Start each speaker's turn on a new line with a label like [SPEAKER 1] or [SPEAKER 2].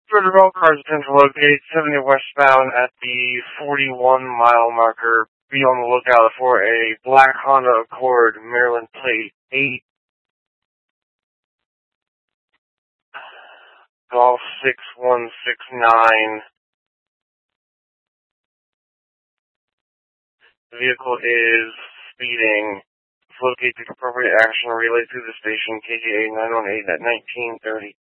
[SPEAKER 1] Further, all cars attempt to locate 70 westbound at the 41-mile marker. Be on the lookout for a black Honda Accord, Maryland plate 8 Golf 6169. The vehicle is speeding. Locate the appropriate action relay through the station KKA 918 at 1930.